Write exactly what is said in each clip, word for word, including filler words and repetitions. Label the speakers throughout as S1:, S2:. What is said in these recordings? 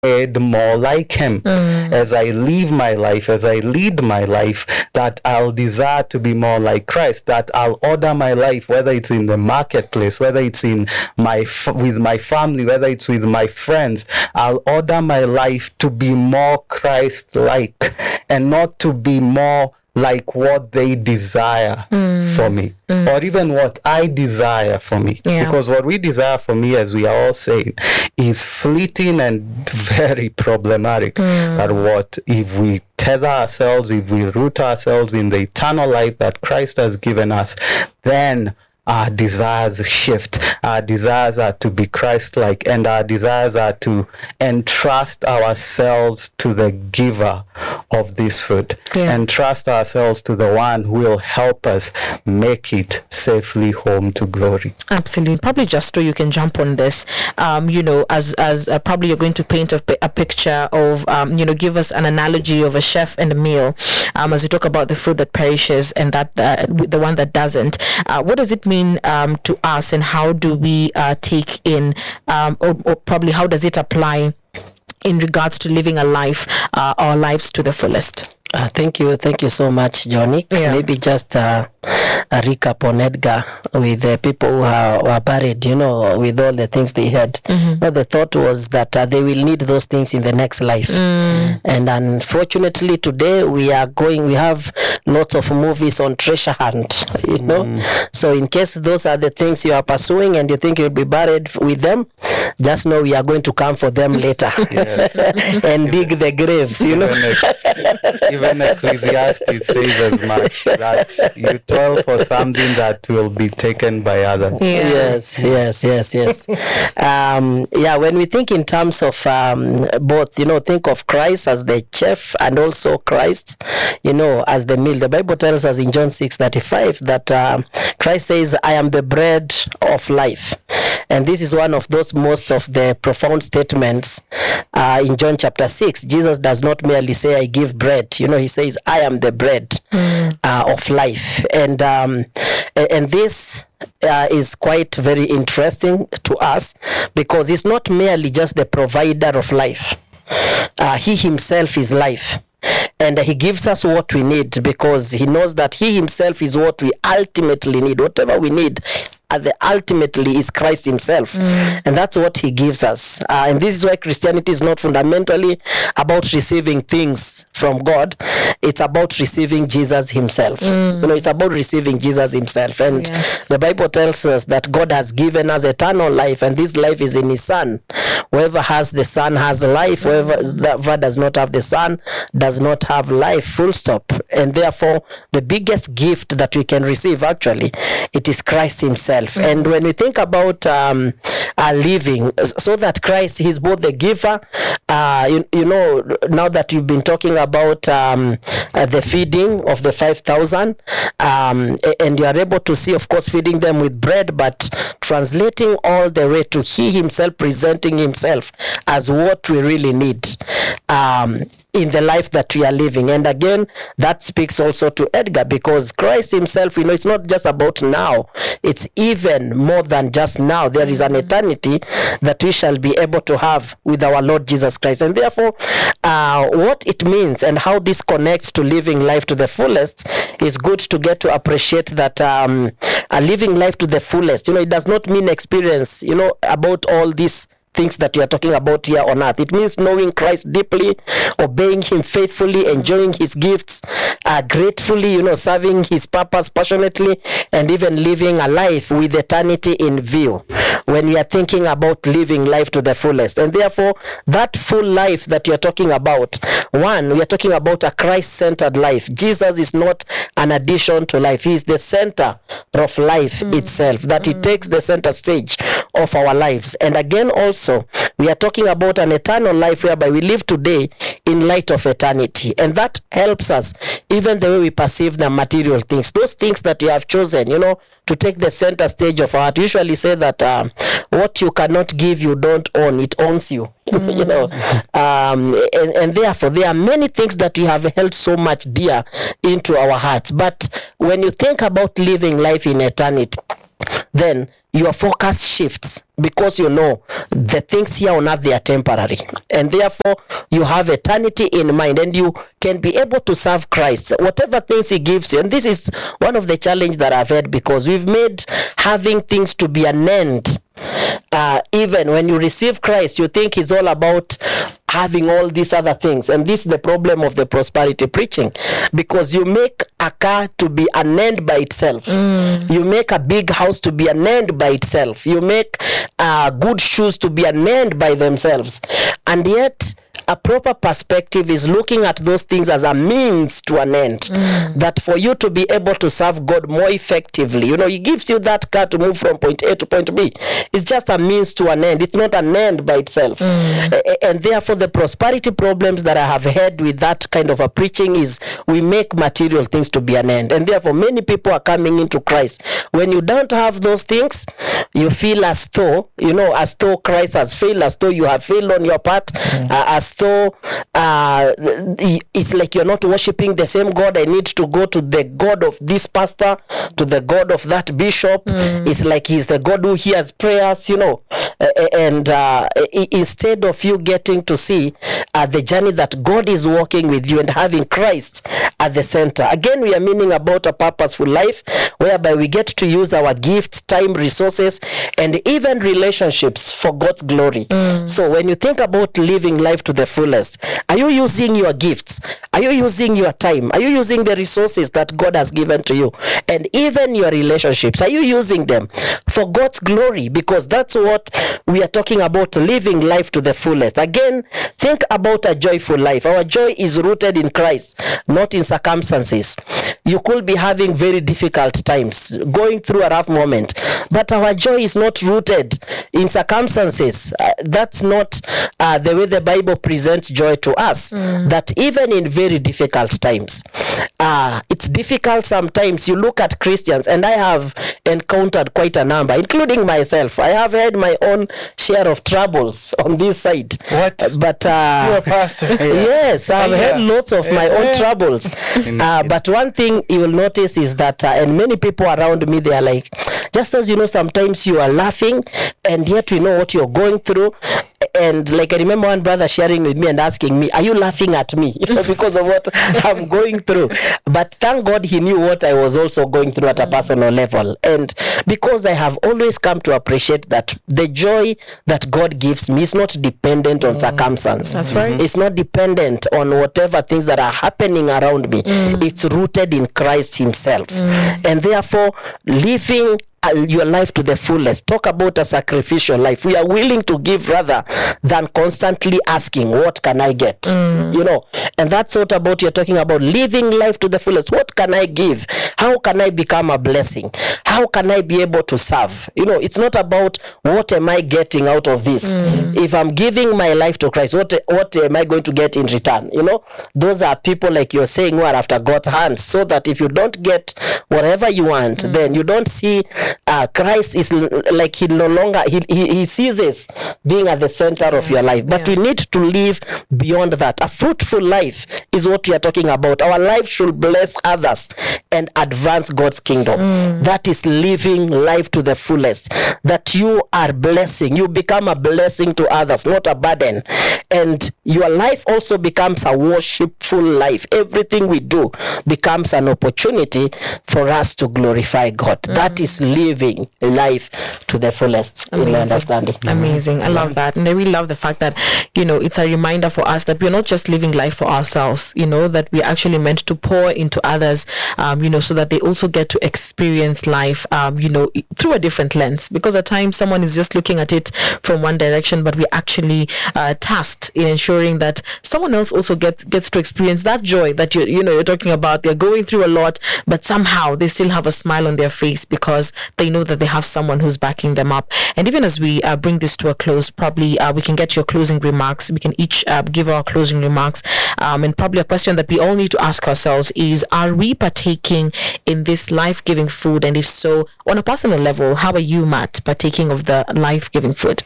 S1: made more like him. Mm. As I live my life, as I lead my life, that I'll desire to be more like Christ, that I'll order my life, whether it's in the marketplace, whether it's in my with my family, whether it's with my friends, I'll order my life to be more Christ-like and not to be more like what they desire mm. for me, mm. or even what I desire for me. Yeah. Because what we desire for me, as we are all saying, is fleeting and very problematic. Mm. But what if we tether ourselves, if we root ourselves in the eternal life that Christ has given us, then our desires shift. Our desires are to be Christ-like, and our desires are to entrust ourselves to the giver of this food. Yeah. Entrust ourselves to the one who will help us make it safely home to glory.
S2: Absolutely. Probably just so you can jump on this, um, you know, as as uh, probably you're going to paint a, a picture of, um, you know, give us an analogy of a chef and a meal, um, as we talk about the food that perishes and that uh, the one that doesn't. Uh, what does it mean um, to us, and how do we uh, take in, um, or, or probably how does it apply in regards to living a life, uh, our lives to the fullest?
S3: Uh, thank you, thank you so much, Johnny. Yeah. Maybe just uh, a recap on Edgar with the people who are, who are buried, you know, with all the things they had. Mm-hmm. But the thought was that uh, they will need those things in the next life. Mm. And unfortunately, today we are going, we have lots of movies on treasure hunt, you know. Mm. So in case those are the things you are pursuing and you think you'll be buried with them, just know we are going to come for them later and dig the graves, you know.
S1: Even Ecclesiastes says as much, that you toil for something that will be taken by others.
S3: Yeah. Yes, yes, yes, yes. um, yeah, when we think in terms of um, both, you know, think of Christ as the chef and also Christ, you know, as the meal. The Bible tells us in John six thirty-five that um, Christ says, I am the bread of life. And this is one of those most of the profound statements uh, in John chapter six. Jesus does not merely say, I give bread. You know, he says, I am the bread mm. uh, of life. And um, and this uh, is quite very interesting to us, because he's not merely just the provider of life. Uh, he himself is life. And he gives us what we need, because he knows that he himself is what we ultimately need. Whatever we need, uh, the ultimately is Christ himself. Mm. And that's what he gives us. Uh, and this is why Christianity is not fundamentally about receiving things from God. It's about receiving Jesus himself. Mm. You know, it's about receiving Jesus himself. And yes. the Bible tells us that God has given us eternal life, and this life is in his Son. Whoever has the Son has life. Whoever, whoever does not have the Son does not have life, full stop. And therefore, the biggest gift that we can receive, actually, it is Christ himself. Mm-hmm. And when we think about um, uh, living, so that Christ, he's both the giver, uh, you, you know, now that you've been talking about um, uh, the feeding of the five thousand, um, and you are able to see, of course, feeding them with bread, but translating all the way to he himself presenting himself as what we really need um, in the life that we are living. And again, that speaks also to Edgar, because Christ himself, you know, it's not just about now. It's even more than just now. There is an eternity that we shall be able to have with our Lord Jesus Christ. And therefore, uh, what it means and how this connects to living life to the fullest is good to get to appreciate that um, uh, living life to the fullest, you know, it does not mean experience, you know, about all these things that you are talking about here on earth. It means knowing Christ deeply, obeying him faithfully, enjoying his gifts uh, gratefully, you know, serving his purpose passionately, and even living a life with eternity in view when we are thinking about living life to the fullest. And therefore, that full life that you are talking about, one, we are talking about a Christ-centered life. Jesus is not an addition to life. He is the center of life mm. itself, that mm. he takes the center stage of our lives. And again, also, So we are talking about an eternal life whereby we live today in light of eternity. And that helps us even the way we perceive the material things. Those things that we have chosen, you know, to take the center stage of our heart. We usually say that um, what you cannot give, you don't own. It owns you. Mm. you know, um, and, and therefore there are many things that we have held so much dear into our hearts. But when you think about living life in eternity, then your focus shifts, because you know the things here on earth, they are temporary, and therefore you have eternity in mind, and you can be able to serve Christ, whatever things he gives you. And this is one of the challenge that I've had, because we've made having things to be an end. Uh, even when you receive Christ, you think it's all about having all these other things. And this is the problem of the prosperity preaching, because you make a car to be an end by itself. Mm. You make a big house to be an end by itself. You make uh, good shoes to be an end by themselves. And yet, a proper perspective is looking at those things as a means to an end. Mm. That for you to be able to serve God more effectively, you know, he gives you that car to move from point A to point B. It's just a means to an end. It's not an end by itself. Mm. And therefore, the prosperity problems that I have had with that kind of a preaching is we make material things to be an end. And therefore, many people are coming into Christ. When you don't have those things, you feel as though, you know, as though Christ has failed, as though you have failed on your part, mm. uh, as though uh, it's like you're not worshiping the same God. I need to go to the God of this pastor, to the God of that bishop. Mm. It's like he's the God who hears prayers, you know. Uh, and uh, instead of you getting to see uh, the journey that God is walking with you and having Christ at the center. Again, we are meaning about a purposeful life, whereby we get to use our gifts, time, resources, and even relationships for God's glory. Mm. So when you think about living life to the fullest, are you using your gifts? Are you using your time? Are you using the resources that God has given to you? And even your relationships, are you using them for God's glory? Because that's what we are talking about, living life to the fullest. Again, think about a joyful life. Our joy is rooted in Christ, not in circumstances. You could be having very difficult times, going through a rough moment, but our joy is not rooted in circumstances. Uh, that's not uh, the way the Bible presents joy to us. Mm. That even in very difficult times, uh, it's difficult sometimes. You look at Christians, and I have encountered quite a number, including myself. I have had my own share of troubles on this side.
S4: What?
S3: Uh, but uh,
S4: you're a pastor.
S3: Yes, I've yeah. had lots of my yeah. own troubles. Uh, but one thing you will notice is that, uh, and many people around me, they are like, just as you know, sometimes you are laughing, and yet we know what you're going through. And like I remember one brother sharing with me and asking me, are you laughing at me? You know, because of what I'm going through. But thank God he knew what I was also going through at a personal level. And because I have always come to appreciate that the joy that God gives me is not dependent on circumstance.
S2: That's right.
S3: It's not dependent on whatever things that are happening around me. Mm. It's rooted in Christ himself. Mm. And therefore, living your life to the fullest. Talk about a sacrificial life. We are willing to give rather than constantly asking, what can I get? Mm. You know, and that's what about you're talking about living life to the fullest. What can I give? How can I become a blessing? How can I be able to serve? You know, it's not about what am I getting out of this. Mm. If I'm giving my life to Christ, what what am I going to get in return? You know, those are people like you're saying who are after God's hands, so that if you don't get whatever you want, mm. then you don't see Uh, Christ is l- like he no longer, he, he, he ceases being at the center of your life. But yeah. we need to live beyond that. A fruitful life is what we are talking about. Our life should bless others and advance God's kingdom. Mm. That is living life to the fullest. That you are blessing. You become a blessing to others, not a burden. And your life also becomes a worshipful life. Everything we do becomes an opportunity for us to glorify God. Mm. That is living life to the fullest. Amazing. In my understanding.
S2: Amazing. I love that. And I really love the fact that, you know, it's a reminder for us that we're not just living life for ourselves, you know, that we're actually meant to pour into others, um, you know, so that they also get to experience life, um, you know, through a different lens. Because at times someone is just looking at it from one direction, but we're actually uh, tasked in ensuring that someone else also gets gets to experience that joy that you you know you're talking about. They're going through a lot, but somehow they still have a smile on their face because they know that they have someone who's backing them up. And even as we uh, bring this to a close, probably uh, we can get your closing remarks. We can each uh, give our closing remarks. Um, and probably a question that we all need to ask ourselves is, are we partaking in this life-giving food? And if so, on a personal level, how are you, Matt, partaking of the life-giving food?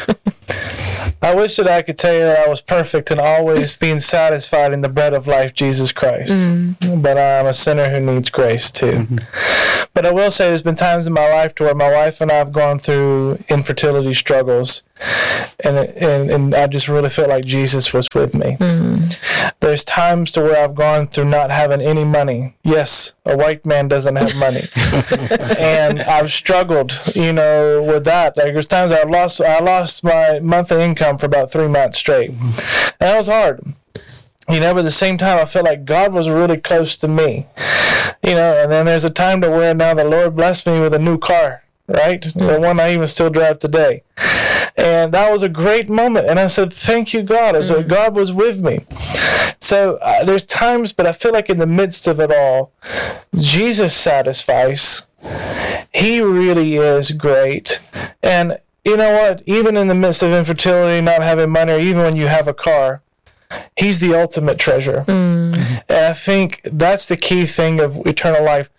S4: I wish that I could tell you that I was perfect and always being satisfied in the bread of life, Jesus Christ. Mm. But I'm a sinner who needs grace too. Mm-hmm. But I will say there's been times in my life to where my wife and I have gone through infertility struggles, and and, and I just really felt like Jesus was with me. Mm. There's times to where I've gone through not having any money. Yes, a white man doesn't have money. And I've struggled, you know, with that. Like there's times I lost I lost my monthly income for about three months straight. And that was hard. You know, but at the same time, I felt like God was really close to me. You know, and then there's a time to where now the Lord blessed me with a new car, right? Mm-hmm. The one I even still drive today. And that was a great moment. And I said, thank you, God. I said, mm-hmm. God was with me. So uh, there's times, but I feel like in the midst of it all, Jesus satisfies. He really is great. And you know what? Even in the midst of infertility, not having money, or even when you have a car, He's the ultimate treasure. Mm. And I think that's the key thing of eternal life.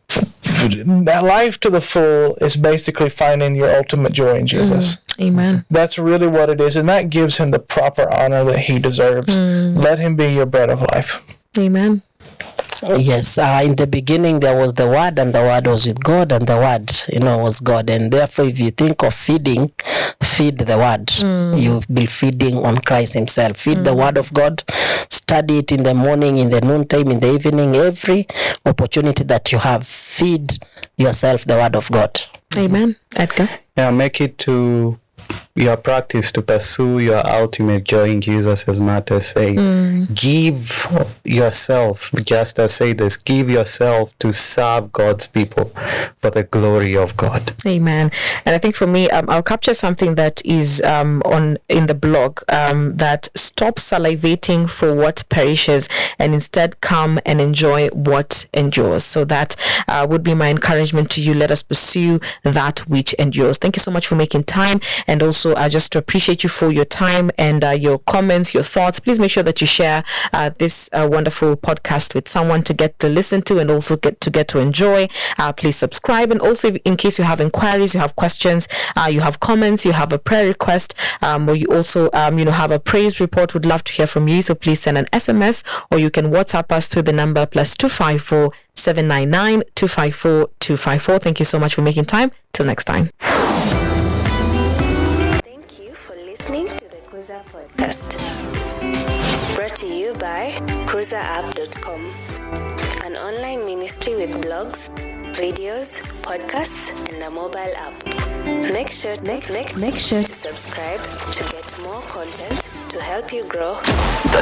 S4: That life to the full is basically finding your ultimate joy in Jesus.
S2: Mm. Amen.
S4: That's really what it is. And that gives Him the proper honor that He deserves. Mm. Let Him be your bread of life.
S2: Amen.
S3: Yes, uh, in the beginning there was the Word, and the Word was with God, and the Word, you know, was God. And therefore, if you think of feeding, feed the Word. Mm. You'll be feeding on Christ Himself. Feed mm. the Word of God. Study it in the morning, in the noontime, in the evening. Every opportunity that you have, feed yourself the Word of God.
S2: Amen. Edgar?
S1: Yeah, make it to your practice to pursue your ultimate joy in Jesus, as Martha said. Mm. Give yourself, just as say this, give yourself to serve God's people for the glory of God.
S2: Amen. And I think for me, um, I'll capture something that is um, on in the blog, um, that stop salivating for what perishes and instead come and enjoy what endures. So that uh, would be my encouragement to you. Let us pursue that which endures. Thank you so much for making time, and also I uh, just to appreciate you for your time and uh, your comments, your thoughts. Please make sure that you share uh, this uh, wonderful podcast with someone to get to listen to and also get to get to enjoy. Uh, please subscribe, and also if, in case you have inquiries, you have questions, uh, you have comments, you have a prayer request, um, or you also um, you know have a praise report, would love to hear from you. So please send an S M S, or you can WhatsApp us through the number plus two five four seven nine nine two five four two five four. Thank you so much for making time. Till next time.
S5: Listening to the Kuza podcast, brought to you by kuza app dot com, an online ministry with blogs, videos, podcasts, and a mobile app. Make sure, make, make, make sure to subscribe to get more content to help you grow.
S6: The